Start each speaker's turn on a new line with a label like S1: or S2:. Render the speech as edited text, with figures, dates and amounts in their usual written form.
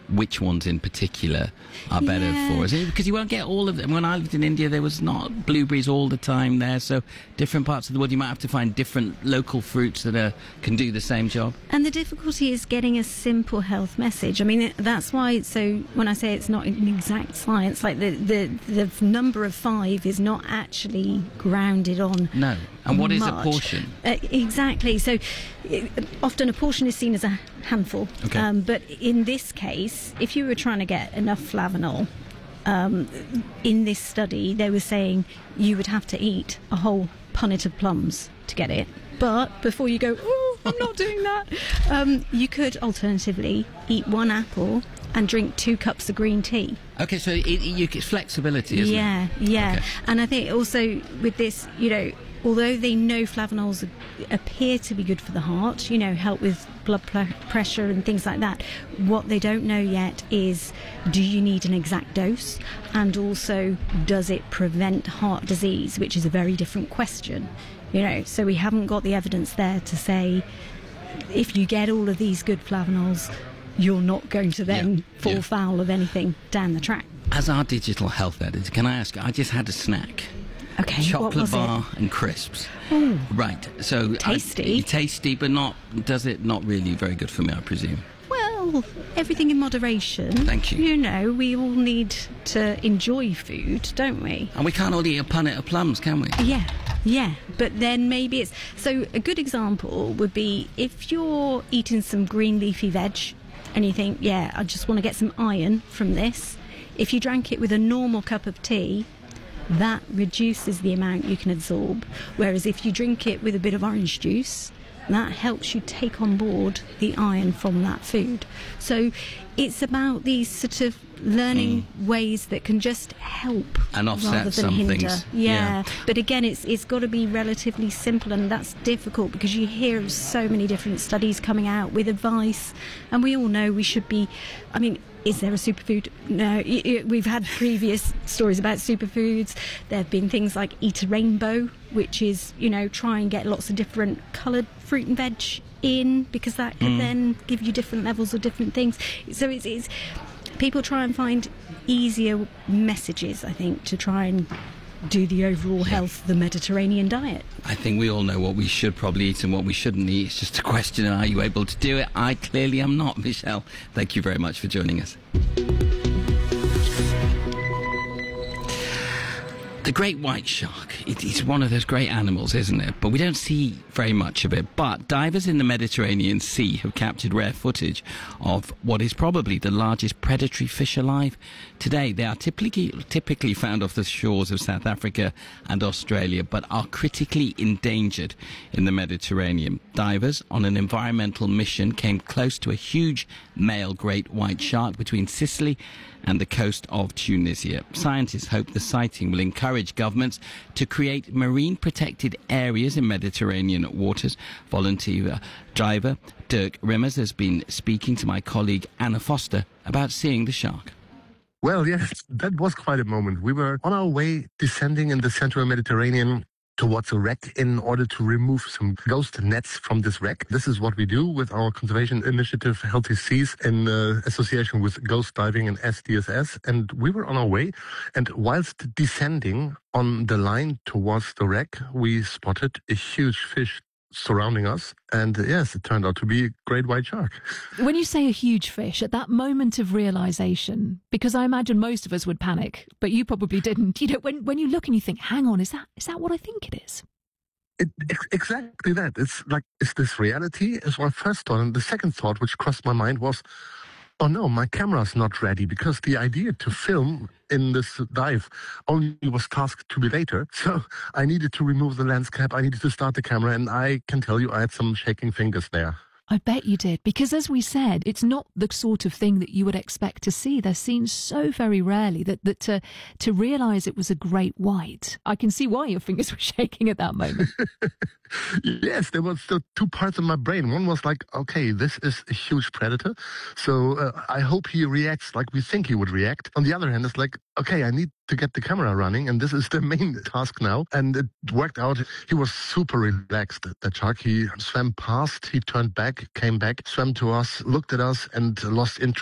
S1: which ones in particular are better for us? Because you won't get all of them. When I lived in India, there was not blueberries all the time there, so different parts of the world, you might have to find different local fruits that can do the same job.
S2: And the difficulty is getting a simple health message. I mean, that's why, so when I say it's not an exact science, like the number of 5 is not actually grounded on.
S1: No. And what
S2: much.
S1: is a portion?
S2: Exactly. So often a portion is seen as a handful.
S1: Okay.
S2: But in this case, if you were trying to get enough flavanol, in this study, they were saying you would have to eat a whole punnet of plums to get it. But before you go, oh, I'm not doing that, you could alternatively eat 1 apple and drink 2 cups of green tea.
S1: Okay, so it's flexibility, isn't it?
S2: Yeah.
S1: Okay.
S2: And I think also with this, although they know flavanols appear to be good for the heart, help with blood pressure and things like that, what they don't know yet is, do you need an exact dose? And also, does it prevent heart disease, which is a very different question. So we haven't got the evidence there to say, if you get all of these good flavanols, you're not going to then fall foul of anything down the track.
S1: As our digital health editor, can I ask, I just had a snack.
S2: Okay,
S1: chocolate
S2: what was
S1: bar
S2: it?
S1: And crisps.
S2: Oh,
S1: right. So
S2: tasty.
S1: Tasty, but not really very good for me, I presume.
S2: Well, everything in moderation.
S1: Thank you.
S2: We all need to enjoy food, don't we?
S1: And we can't all eat a punnet of plums, can we?
S2: Yeah. But then maybe it's... So a good example would be if you're eating some green leafy veg and you think, I just want to get some iron from this. If you drank it with a normal cup of tea, that reduces the amount you can absorb. Whereas if you drink it with a bit of orange juice, that helps you take on board the iron from that food. So it's about these sort of learning ways that can just help
S1: and offset
S2: rather than
S1: some
S2: hinder.
S1: things.
S2: Yeah. But again, it's got to be relatively simple, and that's difficult because you hear of so many different studies coming out with advice, and we all know we should be... I mean, is there a superfood? No. We've had previous stories about superfoods. There have been things like eat a rainbow, which is, try and get lots of different coloured fruit and veg in, because that could then give you different levels of different things. So it's people try and find easier messages, I think, to try and do the overall health of the Mediterranean diet.
S1: I think we all know what we should probably eat and what we shouldn't eat. It's just a question of, are you able to do it? I clearly am not. Michelle, thank you very much for joining us. The great white shark, it's one of those great animals, isn't it? But we don't see very much of it. But divers in the Mediterranean Sea have captured rare footage of what is probably the largest predatory fish alive today. They are typically found off the shores of South Africa and Australia, but are critically endangered in the Mediterranean. Divers on an environmental mission came close to a huge male great white shark between Sicily and the coast of Tunisia. Scientists hope the sighting will encourage governments to create marine protected areas in Mediterranean waters. Volunteer diver Dirk Rimmers has been speaking to my colleague Anna Foster about seeing the shark.
S3: Well, yes, that was quite a moment. We were on our way descending in the central Mediterranean towards a wreck in order to remove some ghost nets from this wreck. This is what we do with our conservation initiative, Healthy Seas, in association with Ghost Diving and SDSS. And we were on our way. And whilst descending on the line towards the wreck, we spotted a huge fish surrounding us. And yes, it turned out to be a great white shark.
S4: When you say a huge fish, at that moment of realization, because I imagine most of us would panic, but you probably didn't. When you look and you think, hang on, is that what I think it is?
S3: Exactly that. It's like, is this reality? Is my first thought. And the second thought, which crossed my mind, was, oh no, my camera's not ready, because the idea to film in this dive only was tasked to be later. So I needed to remove the lens cap, I needed to start the camera, and I can tell you I had some shaking fingers there.
S4: I bet you did, because as we said, it's not the sort of thing that you would expect to see. They're seen so very rarely that to realise it was a great white, I can see why your fingers were shaking at that moment.
S3: Yes, there were still two parts of my brain. One was like, okay, this is a huge predator, so I hope he reacts like we think he would react. On the other hand, it's like, okay, I need to get the camera running, and this is the main task now. And it worked out. He was super relaxed, that shark. He swam past, he turned back, came back, swam to us, looked at us, and lost interest